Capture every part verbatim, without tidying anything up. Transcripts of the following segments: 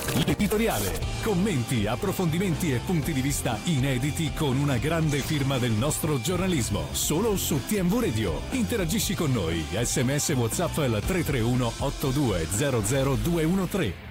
L'editoriale. Commenti, approfondimenti e punti di vista inediti con una grande firma del nostro giornalismo. Solo su T M V Radio. Interagisci con noi. Sms WhatsApp al tre tre uno otto due zero zero due uno tre.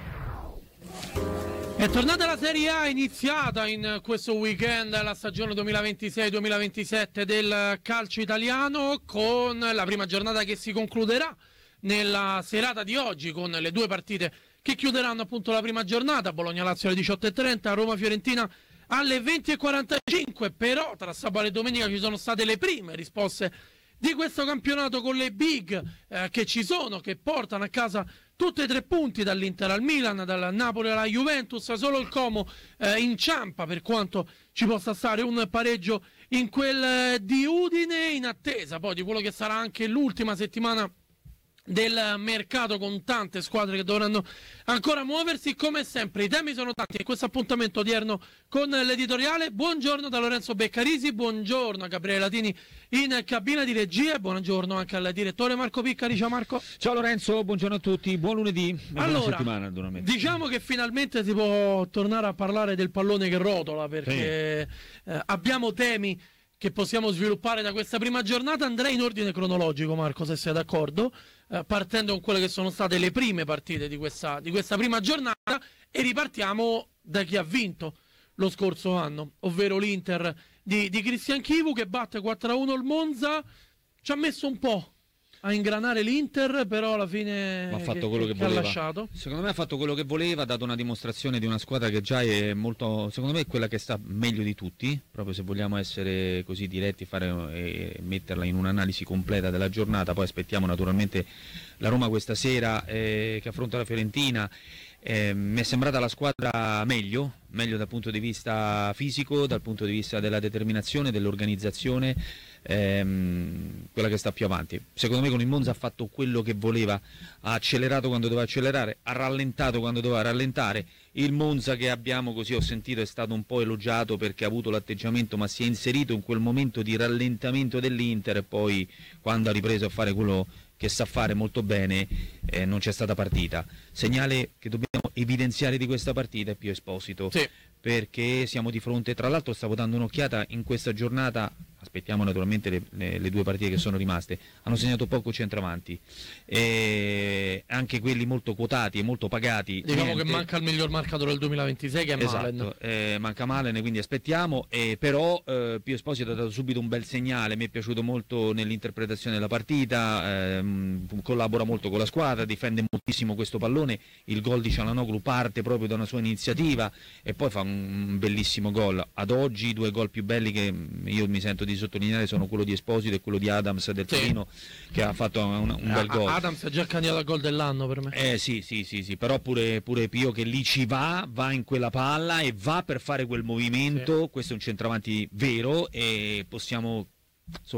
È tornata la Serie A, iniziata in questo weekend la stagione duemilaventisei duemilaventisette del calcio italiano, con la prima giornata che si concluderà nella serata di oggi con le due partite che chiuderanno appunto la prima giornata: Bologna-Lazio alle diciotto e trenta, Roma-Fiorentina alle venti e quarantacinque. Però tra sabato e domenica ci sono state le prime risposte di questo campionato, con le big eh, che ci sono, che portano a casa tutti e tre punti, dall'Inter al Milan, dal Napoli alla Juventus. Solo il Como eh, inciampa, per quanto ci possa stare un pareggio in quel eh, di Udine, in attesa poi di quello che sarà anche l'ultima settimana del mercato, con tante squadre che dovranno ancora muoversi. Come sempre i temi sono tanti in questo appuntamento odierno con l'editoriale. Buongiorno da Lorenzo Beccarisi, buongiorno a Gabriele Latini in cabina di regia e buongiorno anche al direttore Marco Piccari. Ciao Marco. Ciao Lorenzo, buongiorno a tutti, buon lunedì e allora, buona settimana naturalmente. Diciamo che finalmente si può tornare a parlare del pallone che rotola, perché sì. eh, abbiamo temi che possiamo sviluppare da questa prima giornata. Andrei in ordine cronologico, Marco, se sei d'accordo, eh, partendo con quelle che sono state le prime partite di questa, di questa prima giornata, e ripartiamo da chi ha vinto lo scorso anno, ovvero l'Inter di, di Christian Chivu, che batte quattro a uno il Monza. Ci ha messo un po' a ingranare l'Inter, però alla fine ha fatto che, quello che, che, che voleva. ha lasciato. Secondo me ha fatto quello che voleva, ha dato una dimostrazione di una squadra che già è molto, secondo me è quella che sta meglio di tutti, proprio se vogliamo essere così diretti, fare e metterla in un'analisi completa della giornata. Poi aspettiamo naturalmente la Roma questa sera eh, che affronta la Fiorentina. Eh, mi è sembrata la squadra meglio, meglio dal punto di vista fisico, dal punto di vista della determinazione, dell'organizzazione, ehm, quella che sta più avanti. Secondo me con il Monza ha fatto quello che voleva, ha accelerato quando doveva accelerare, ha rallentato quando doveva rallentare. Il Monza, che abbiamo, così ho sentito, è stato un po' elogiato perché ha avuto l'atteggiamento, ma si è inserito in quel momento di rallentamento dell'Inter, e poi quando ha ripreso a fare quello che sa fare molto bene eh, non c'è stata partita. Segnale che dobbiamo evidenziare di questa partita è Pio Esposito, sì, perché siamo di fronte, tra l'altro stavo dando un'occhiata in questa giornata, aspettiamo naturalmente le, le, le due partite che sono rimaste, hanno segnato poco centravanti, e anche quelli molto quotati e molto pagati. Diciamo niente. che manca il miglior marcatore del duemilaventisei, che è esatto, Malen. Eh, manca Malen, quindi aspettiamo, eh, però eh, Pio Esposito ha dato subito un bel segnale, mi è piaciuto molto nell'interpretazione della partita, ehm, collabora molto con la squadra, difende moltissimo questo pallone. Il gol di Çalhanoğlu parte proprio da una sua iniziativa e poi fa un bellissimo gol. Ad oggi i due gol più belli che io mi sento di sottolineare sono quello di Esposito e quello di Adams del Torino, sì, che ha fatto un, un bel gol. Adams è già candidato al gol dell'anno per me. Eh sì, sì, sì, sì, però pure, pure Pio che lì ci va, va in quella palla e va per fare quel movimento, sì. Questo è un centravanti vero e possiamo